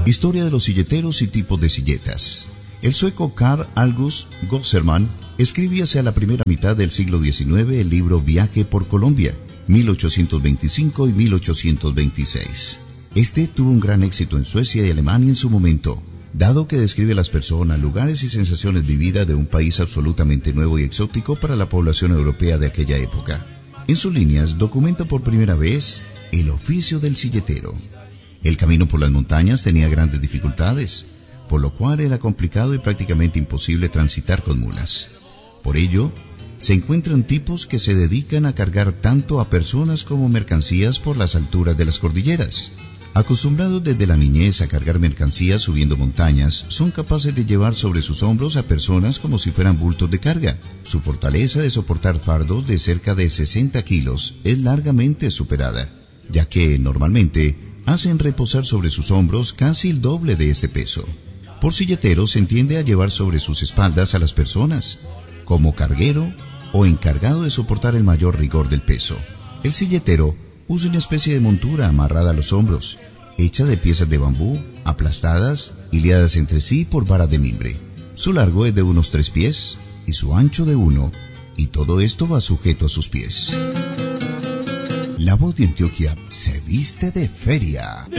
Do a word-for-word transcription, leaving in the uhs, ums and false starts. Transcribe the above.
Historia de los silleteros y tipos de silletas. El sueco Carl August Gosserman escribe hacia la primera mitad del siglo diecinueve el libro Viaje por Colombia, mil ochocientos veinticinco y mil ochocientos veintiséis. Este tuvo un gran éxito en Suecia y Alemania en su momento, dado que describe las personas, lugares y sensaciones vividas de un país absolutamente nuevo y exótico para la población europea de aquella época. En sus líneas documenta por primera vez el oficio del silletero. El camino por las montañas tenía grandes dificultades, por lo cual era complicado y prácticamente imposible transitar con mulas. Por ello, se encuentran tipos que se dedican a cargar tanto a personas como mercancías por las alturas de las cordilleras. Acostumbrados desde la niñez a cargar mercancías subiendo montañas, son capaces de llevar sobre sus hombros a personas como si fueran bultos de carga. Su fortaleza de soportar fardos de cerca de sesenta kilos es largamente superada, ya que, normalmente, hacen reposar sobre sus hombros casi el doble de este peso. Por silletero se entiende a llevar sobre sus espaldas a las personas, como carguero o encargado de soportar el mayor rigor del peso. El silletero usa una especie de montura amarrada a los hombros, hecha de piezas de bambú, aplastadas y liadas entre sí por varas de mimbre. Su largo es de unos tres pies y su ancho de uno, y todo esto va sujeto a sus pies. La Voz de Antioquia se viste de feria.